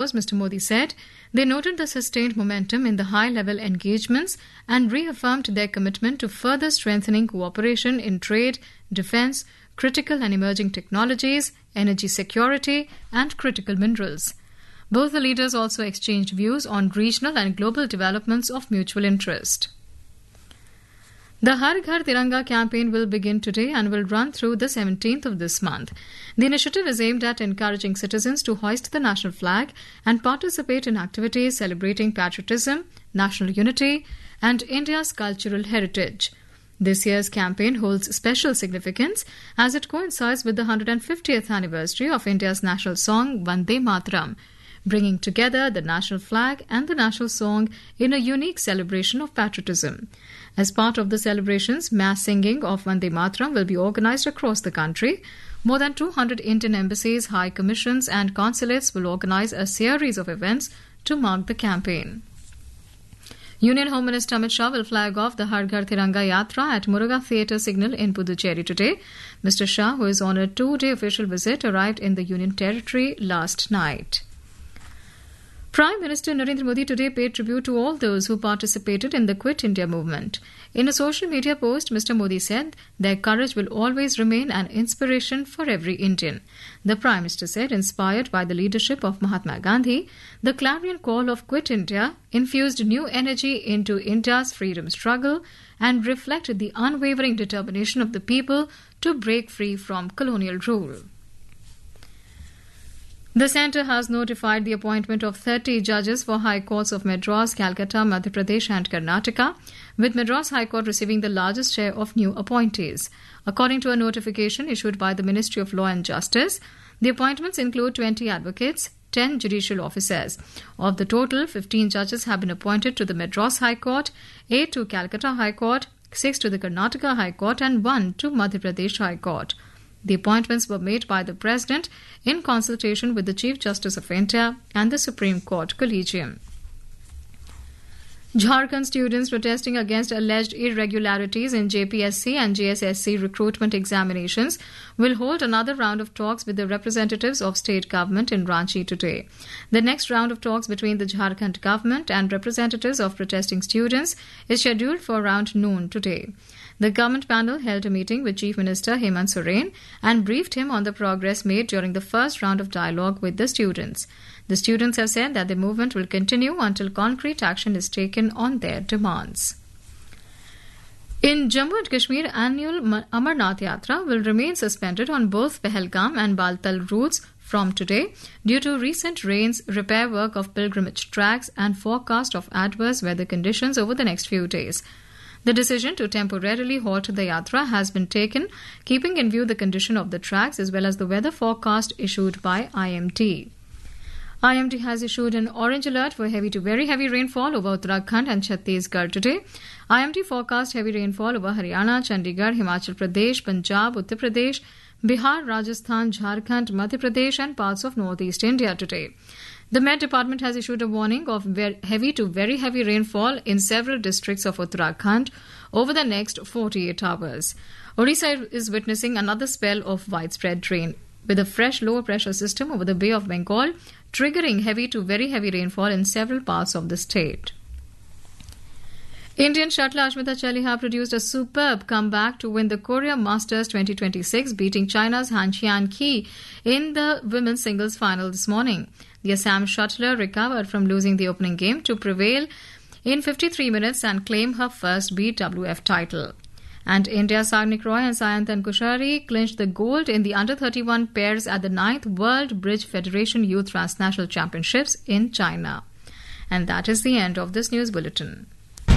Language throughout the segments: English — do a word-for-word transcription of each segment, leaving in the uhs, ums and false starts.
purpose, Mister Modi said, they noted the sustained momentum in the high-level engagements and reaffirmed their commitment to further strengthening cooperation in trade, defence, critical and emerging technologies, energy security, and critical minerals. Both the leaders also exchanged views on regional and global developments of mutual interest. The Har Ghar Tiranga campaign will begin today and will run through the seventeenth of this month. The initiative is aimed at encouraging citizens to hoist the national flag and participate in activities celebrating patriotism, national unity, and India's cultural heritage. This year's campaign holds special significance as it coincides with the one hundred fiftieth anniversary of India's national song Vande Mataram, bringing together the national flag and the national song in a unique celebration of patriotism. As part of the celebrations, mass singing of Vande Mataram will be organized across the country. More than two hundred Indian embassies, high commissions and consulates will organize a series of events to mark the campaign. Union Home Minister Amit Shah will flag off the Har Ghar Tiranga Yatra at Muruga Theatre Signal in Puducherry today. Mister Shah, who is on a two-day official visit, arrived in the Union Territory last night. Prime Minister Narendra Modi today paid tribute to all those who participated in the Quit India movement. In a social media post, Mister Modi said their courage will always remain an inspiration for every Indian. The Prime Minister said, inspired by the leadership of Mahatma Gandhi, the clarion call of Quit India infused new energy into India's freedom struggle and reflected the unwavering determination of the people to break free from colonial rule. The centre has notified the appointment of thirty judges for High Courts of Madras, Calcutta, Madhya Pradesh and Karnataka, with Madras High Court receiving the largest share of new appointees. According to a notification issued by the Ministry of Law and Justice, the appointments include twenty advocates, ten judicial officers. Of the total, fifteen judges have been appointed to the Madras High Court, eight to Calcutta High Court, six to the Karnataka High Court and one to Madhya Pradesh High Court. The appointments were made by the President in consultation with the Chief Justice of India and the Supreme Court Collegium. Jharkhand students protesting against alleged irregularities in J P S C and J S S C recruitment examinations will hold another round of talks with the representatives of state government in Ranchi today. The next round of talks between the Jharkhand government and representatives of protesting students is scheduled for around noon today. The government panel held a meeting with Chief Minister Hemant Soren and briefed him on the progress made during the first round of dialogue with the students. The students have said that the movement will continue until concrete action is taken on their demands. In Jammu and Kashmir, annual Amarnath Yatra will remain suspended on both Pahalgam and Baltal routes from today due to recent rains, repair work of pilgrimage tracks and forecast of adverse weather conditions over the next few days. The decision to temporarily halt the yatra has been taken, keeping in view the condition of the tracks as well as the weather forecast issued by I M D. I M D has issued an orange alert for heavy to very heavy rainfall over Uttarakhand and Chhattisgarh today. I M D forecast heavy rainfall over Haryana, Chandigarh, Himachal Pradesh, Punjab, Uttar Pradesh, Bihar, Rajasthan, Jharkhand, Madhya Pradesh and parts of northeast India today. The Met Department has issued a warning of heavy to very heavy rainfall in several districts of Uttarakhand over the next forty-eight hours. Odisha is witnessing another spell of widespread rain, with a fresh lower pressure system over the Bay of Bengal, triggering heavy to very heavy rainfall in several parts of the state. Indian shuttler Ashmita Chaliha produced a superb comeback to win the Korea Masters twenty twenty-six, beating China's Han Qian-Qi in the women's singles final this morning. The Assam shuttler recovered from losing the opening game to prevail in fifty-three minutes and claim her first B W F title. And India's Sagnik Roy and Sayantan Kushari clinched the gold in the under thirty-one pairs at the ninth World Bridge Federation Youth Transnational Championships in China. And that is the end of this news bulletin.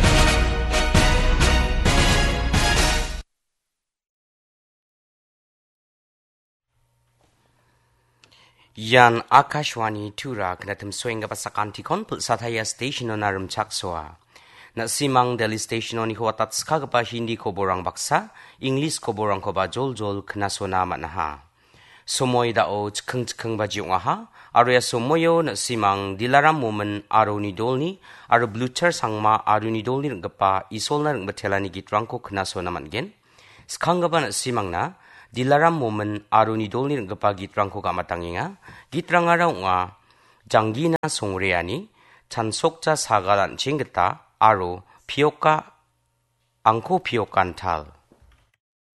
Yan Akashwani Tura knatum swing up a sakantikon put sataya station on arum chakswa. Na simang Delhi station on Huatat Skagapa Hindi Koborang Baksa, English Koborang Koba Jol Jol Knasona Manaha. Somoy da o Kung Kung Bajiwaha, Aria Somoyo na simang Dilaram woman Aroni Dolni, Ara Blucher Sangma Aruni Dolni Gapa, Isolna Batelani Gitranko Knasona Mangen. Skangaba na simang na. Dilaram momen aruni dolni ngapa gitrang ko kamatanginga gitrang araw nga 장기나 송레아니 찬속자 사가란 징긋다 아로 피오까 앙코 피오칸탈